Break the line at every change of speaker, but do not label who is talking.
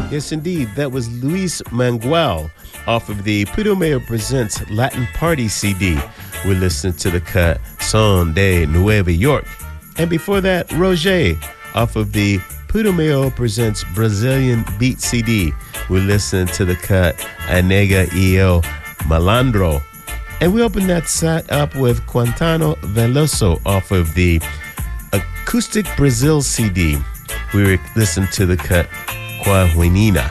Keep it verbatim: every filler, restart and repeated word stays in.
Yes, indeed. That was Luis Manguel off of the Putumayo Presents Latin Party C D. We listened to the cut Son de Nueva York. And before that, Roger off of the Putumayo Presents Brazilian Beat C D. We listened to the cut Anega y el Malandro. And we opened that set up with Quintano Veloso off of the Acoustic Brazil C D. We listened to the cut Coahuinina.